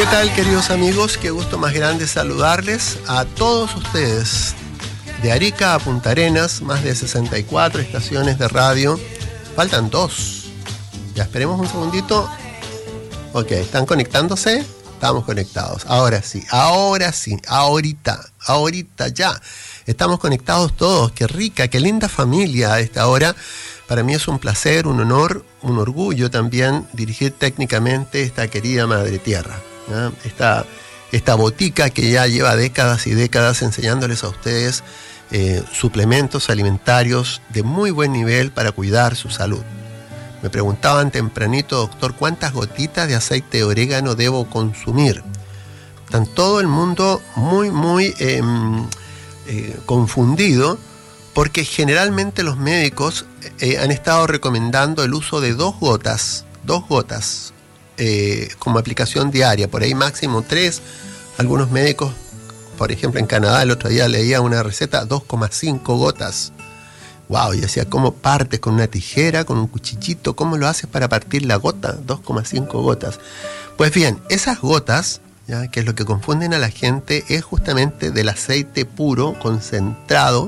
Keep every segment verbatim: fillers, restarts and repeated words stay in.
¿Qué tal, queridos amigos? Qué gusto más grande saludarles a todos ustedes. De Arica a Punta Arenas, más de sesenta y cuatro estaciones de radio. Faltan dos. Ya, esperemos un segundito. Ok, ¿están conectándose? Estamos conectados. Ahora sí, ahora sí, ahorita, ahorita ya. Estamos conectados todos. Qué rica, qué linda familia a esta hora. Para mí es un placer, un honor, un orgullo también dirigir técnicamente esta querida Madre Tierra. ¿no? Esta, esta botica que ya lleva décadas y décadas enseñándoles a ustedes eh, suplementos alimentarios de muy buen nivel para cuidar su salud. Me preguntaban tempranito, doctor, ¿cuántas gotitas de aceite de orégano debo consumir? Está todo el mundo muy, muy eh, eh, confundido, porque generalmente los médicos eh, han estado recomendando el uso de dos gotas, dos gotas eh, como aplicación diaria, por ahí máximo tres. Algunos médicos, por ejemplo en Canadá, el otro día leía una receta, dos coma cinco gotas. Wow, y decía, ¿cómo partes con una tijera, con un cuchillito? ¿Cómo lo haces para partir la gota? dos coma cinco gotas. Pues bien, esas gotas, ¿ya? que es lo que confunden a la gente, es justamente del aceite puro, concentrado,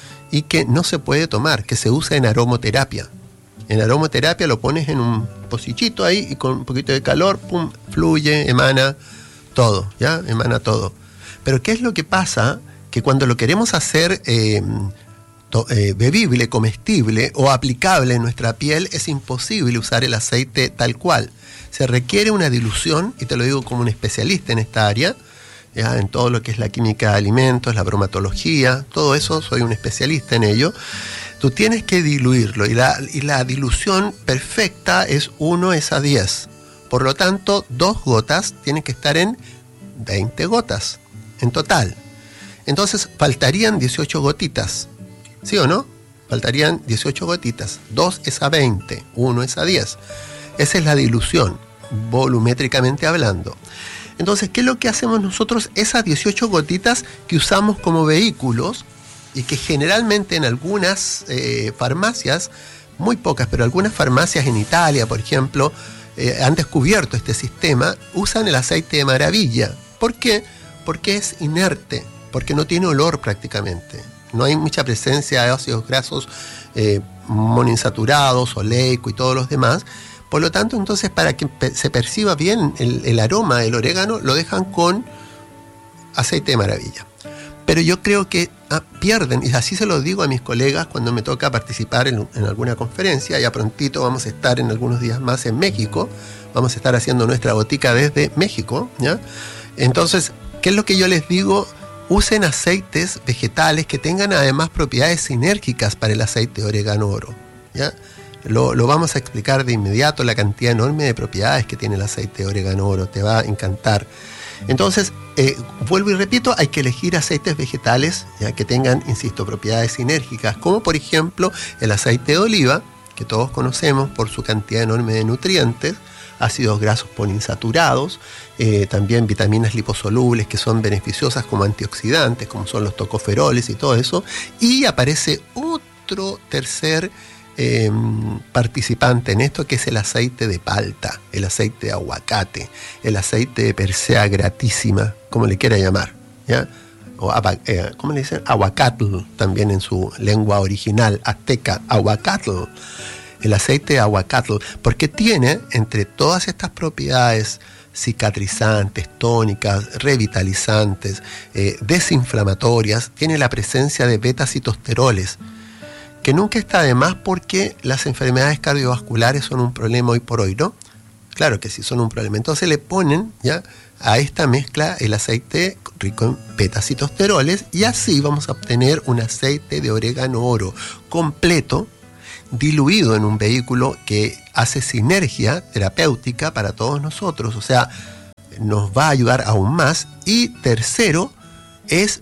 y que no se puede tomar, que se usa en aromoterapia. En aromoterapia lo pones en un pocillito ahí y con un poquito de calor, pum, fluye, emana todo, ¿ya? Emana todo. Pero ¿qué es lo que pasa? Que cuando lo queremos hacer eh, to, eh, bebible, comestible o aplicable en nuestra piel, es imposible usar el aceite tal cual. Se requiere una dilución, y te lo digo como un especialista en esta área, ¿ya? En todo lo que es la química de alimentos, la bromatología, todo eso, soy un especialista en ello. Tú tienes que diluirlo, y la, y la dilución perfecta es uno es a diez. Por lo tanto, dos gotas tienen que estar en veinte gotas en total. Entonces, faltarían dieciocho gotitas, ¿sí o no? Faltarían dieciocho gotitas. dos es a veinte, uno es a diez. Esa es la dilución, volumétricamente hablando. Entonces, ¿qué es lo que hacemos nosotros? Esas dieciocho gotitas que usamos como vehículos y que generalmente en algunas eh, farmacias, muy pocas, pero algunas farmacias en Italia, por ejemplo, eh, han descubierto este sistema, usan el aceite de maravilla. ¿Por qué? Porque es inerte, porque no tiene olor prácticamente. No hay mucha presencia de ácidos grasos eh, monoinsaturados, oleico y todos los demás. Por lo tanto, entonces, para que se perciba bien el, el aroma del orégano, lo dejan con aceite de maravilla. Pero yo creo que ah, pierden, y así se lo digo a mis colegas cuando me toca participar en, en alguna conferencia. Ya prontito vamos a estar en algunos días más en México. Vamos a estar haciendo nuestra botica desde México, ¿ya? Entonces, ¿qué es lo que yo les digo? Usen aceites vegetales que tengan además propiedades sinérgicas para el aceite de orégano oro, ¿ya? Lo, lo vamos a explicar de inmediato, la cantidad enorme de propiedades que tiene el aceite de orégano oro, te va a encantar. Entonces, eh, vuelvo y repito, hay que elegir aceites vegetales ya que tengan, insisto, propiedades sinérgicas, como por ejemplo el aceite de oliva, que todos conocemos por su cantidad enorme de nutrientes, ácidos grasos poliinsaturados, eh, también vitaminas liposolubles que son beneficiosas como antioxidantes, como son los tocoferoles y todo eso, y aparece otro tercer Eh, participante en esto, que es el aceite de palta, el aceite de aguacate, el aceite de persea gratísima, como le quiera llamar, ¿ya? O eh, ¿cómo le dicen? Aguacatl, también en su lengua original azteca, aguacatl, el aceite de aguacatl, porque tiene entre todas estas propiedades cicatrizantes, tónicas, revitalizantes, eh, desinflamatorias, tiene la presencia de beta-citosteroles, que nunca está de más, porque las enfermedades cardiovasculares son un problema hoy por hoy, ¿no? Claro que sí, son un problema. Entonces le ponen ya a esta mezcla el aceite rico en beta-citosteroles, y así vamos a obtener un aceite de orégano oro completo, diluido en un vehículo que hace sinergia terapéutica para todos nosotros, o sea, nos va a ayudar aún más. Y tercero, es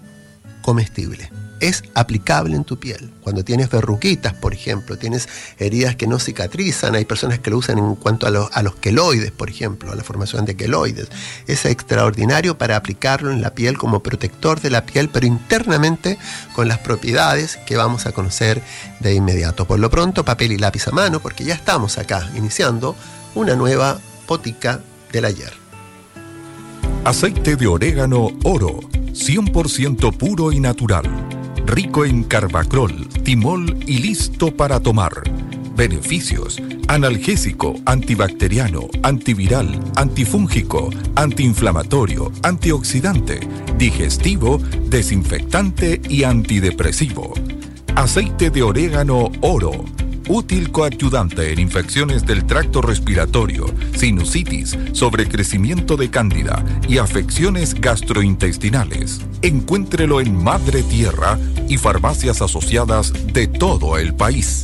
comestible. Es aplicable en tu piel. Cuando tienes verruguitas, por ejemplo, tienes heridas que no cicatrizan, hay personas que lo usan en cuanto a los, a los queloides, por ejemplo, a la formación de queloides. Es extraordinario para aplicarlo en la piel como protector de la piel, pero internamente con las propiedades que vamos a conocer de inmediato. Por lo pronto, papel y lápiz a mano, porque ya estamos acá iniciando una nueva botica del ayer. Aceite de orégano Oro, cien por ciento puro y natural. Rico en carbacrol, timol y listo para tomar. Beneficios: analgésico, antibacteriano, antiviral, antifúngico, antiinflamatorio, antioxidante, digestivo, desinfectante y antidepresivo. Aceite de orégano Oro, útil coadyuvante en infecciones del tracto respiratorio, sinusitis, sobrecrecimiento de cándida y afecciones gastrointestinales. Encuéntrelo en Madre Tierra y farmacias asociadas de todo el país.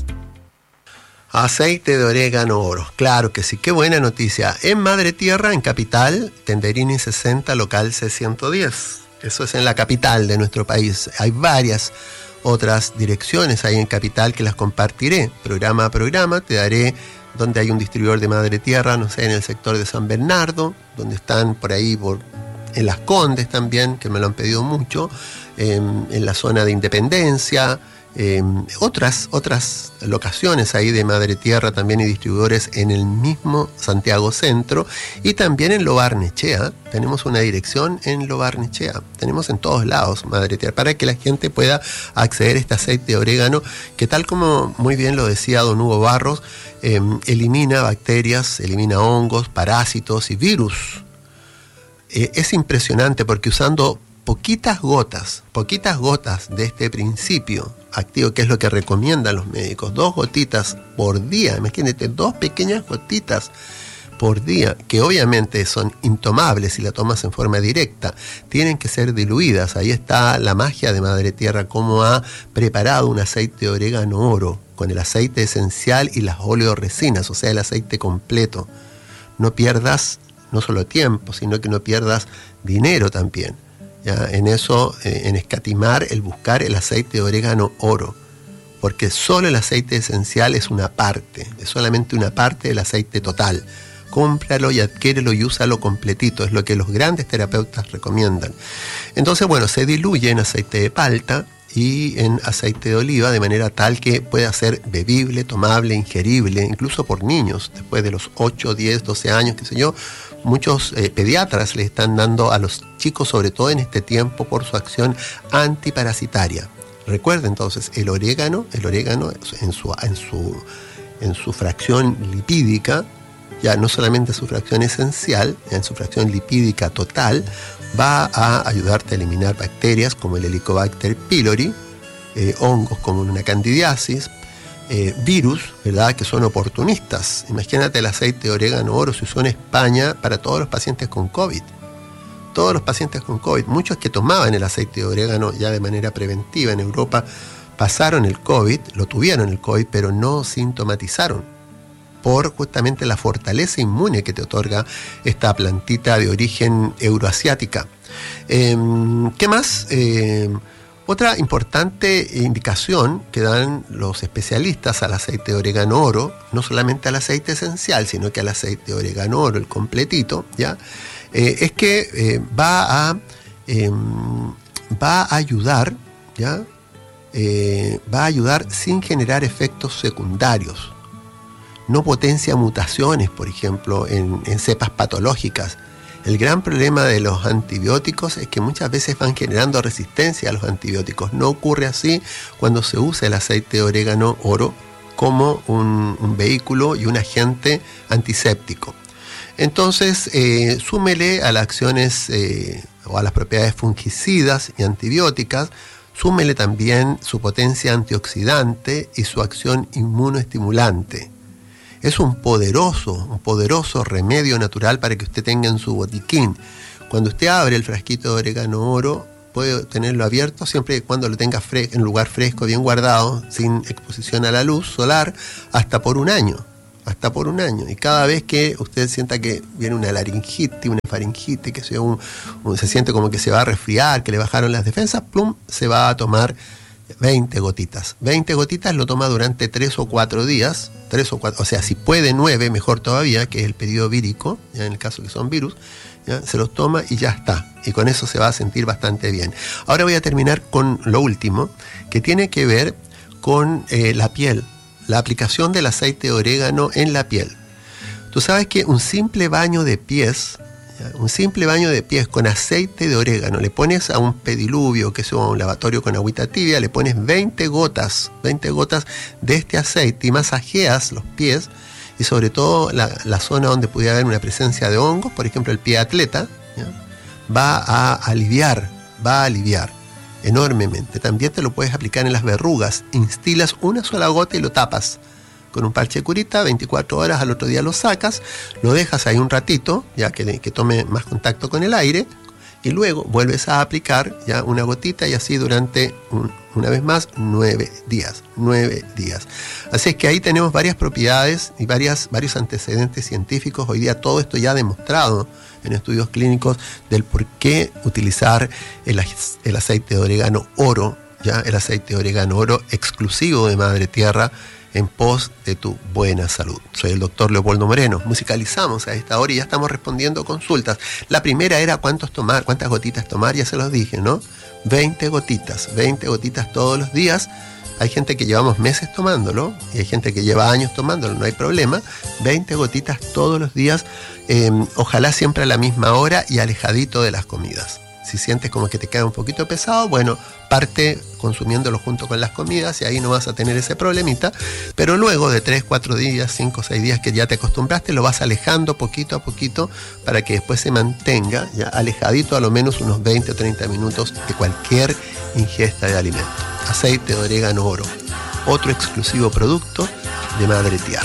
Aceite de orégano Oro, claro que sí, qué buena noticia. En Madre Tierra, en Capital, Tenderini sesenta, local C ciento diez. Eso es en la capital de nuestro país. Hay varias otras direcciones ahí en Capital que las compartiré programa a programa. Te daré donde hay un distribuidor de Madre Tierra, no sé, en el sector de San Bernardo, donde están por ahí, por, en Las Condes también, que me lo han pedido mucho, eh, en la zona de Independencia, eh, otras, otras locaciones ahí de Madre Tierra también y distribuidores en el mismo Santiago Centro y también en Lo Barnechea. Tenemos una dirección en Lo Barnechea. Tenemos en todos lados Madre Tierra para que la gente pueda acceder a este aceite de orégano que, tal como muy bien lo decía don Hugo Barros, eh, elimina bacterias, elimina hongos, parásitos y virus. Eh, es impresionante porque usando poquitas gotas, poquitas gotas de este principio activo, que es lo que recomiendan los médicos, dos gotitas por día, imagínate, dos pequeñas gotitas por día, que obviamente son intomables si la tomas en forma directa, tienen que ser diluidas. Ahí está la magia de Madre Tierra, cómo ha preparado un aceite de orégano Oro, con el aceite esencial y las oleoresinas, o sea, el aceite completo. No pierdas no solo tiempo, sino que no pierdas dinero también. ¿Ya? En eso, eh, en escatimar el buscar el aceite de orégano Oro, porque solo el aceite esencial es una parte, es solamente una parte del aceite total. Cómpralo y adquiérelo y úsalo completito, es lo que los grandes terapeutas recomiendan. Entonces, bueno, se diluye en aceite de palta y en aceite de oliva de manera tal que pueda ser bebible, tomable, ingerible, incluso por niños, después de los ocho, diez, doce años, qué sé yo. Muchos eh, pediatras le están dando a los chicos, sobre todo en este tiempo, por su acción antiparasitaria. Recuerden entonces, el orégano, el orégano en su, en su, en su fracción lipídica, ya no solamente su fracción esencial, en su fracción lipídica total, va a ayudarte a eliminar bacterias como el Helicobacter pylori, eh, hongos como una candidiasis, eh, virus, ¿verdad?, que son oportunistas. Imagínate el aceite de orégano Oro se usó en España para todos los pacientes con COVID. Todos los pacientes con COVID, muchos que tomaban el aceite de orégano ya de manera preventiva en Europa, pasaron el COVID, lo tuvieron el COVID, pero no sintomatizaron, por justamente la fortaleza inmune que te otorga esta plantita de origen euroasiática. Eh, ¿Qué más? Eh, otra importante indicación que dan los especialistas al aceite de orégano Oro, no solamente al aceite esencial, sino que al aceite de orégano Oro, el completito, ¿ya? Eh, es que eh, va a eh, va a ayudar, ¿ya? Eh, va a ayudar sin generar efectos secundarios. No potencia mutaciones, por ejemplo, en, en cepas patológicas. El gran problema de los antibióticos es que muchas veces van generando resistencia a los antibióticos. No ocurre así cuando se usa el aceite de orégano Oro como un, un vehículo y un agente antiséptico. Entonces, eh, súmele a las acciones eh, o a las propiedades fungicidas y antibióticas, súmele también su potencia antioxidante y su acción inmunoestimulante. Es un poderoso, un poderoso remedio natural para que usted tenga en su botiquín. Cuando usted abre el frasquito de orégano Oro, puede tenerlo abierto siempre y cuando lo tenga fre- en un lugar fresco, bien guardado, sin exposición a la luz solar, hasta por un año. Hasta por un año. Y cada vez que usted sienta que viene una laringitis, una faringitis, que se, un, un, se siente como que se va a resfriar, que le bajaron las defensas, plum, se va a tomar veinte gotitas. veinte gotitas lo toma durante tres o cuatro días, tres o cuatro, o sea, si puede nueve, mejor todavía, que es el periodo vírico, ya en el caso que son virus, ya, se los toma y ya está. Y con eso se va a sentir bastante bien. Ahora voy a terminar con lo último, que tiene que ver con eh, la piel, la aplicación del aceite de orégano en la piel. Tú sabes que un simple baño de pies, ¿ya? Un simple baño de pies con aceite de orégano. Le pones a un pediluvio, que es un lavatorio con agüita tibia, le pones veinte gotas, veinte gotas de este aceite y masajeas los pies y sobre todo la, la zona donde pudiera haber una presencia de hongos, por ejemplo el pie atleta, ¿ya? Va a aliviar, va a aliviar enormemente. También te lo puedes aplicar en las verrugas. Instilas una sola gota y lo tapas con un parche curita, veinticuatro horas, al otro día lo sacas, lo dejas ahí un ratito, ya que, que tome más contacto con el aire, y luego vuelves a aplicar ya una gotita y así durante, un, una vez más, nueve días, nueve días. Así es que ahí tenemos varias propiedades y varias, varios antecedentes científicos. Hoy día todo esto ya demostrado en estudios clínicos del por qué utilizar el, el aceite de orégano oro, ya el aceite de orégano oro exclusivo de Madre Tierra, en pos de tu buena salud. Soy el doctor Leopoldo Moreno. Musicalizamos a esta hora y ya estamos respondiendo consultas. La primera era cuántos tomar, cuántas gotitas tomar, ya se los dije, ¿no? veinte gotitas, veinte gotitas todos los días. Hay gente que llevamos meses tomándolo y hay gente que lleva años tomándolo, no hay problema. veinte gotitas todos los días, eh, ojalá siempre a la misma hora y alejadito de las comidas. Si sientes como que te queda un poquito pesado, bueno, parte consumiéndolo junto con las comidas y ahí no vas a tener ese problemita. Pero luego de tres, cuatro días, cinco, seis días que ya te acostumbraste, lo vas alejando poquito a poquito para que después se mantenga ya alejadito a lo menos unos veinte o treinta minutos de cualquier ingesta de alimento. Aceite de orégano oro, otro exclusivo producto de Madre Tierra.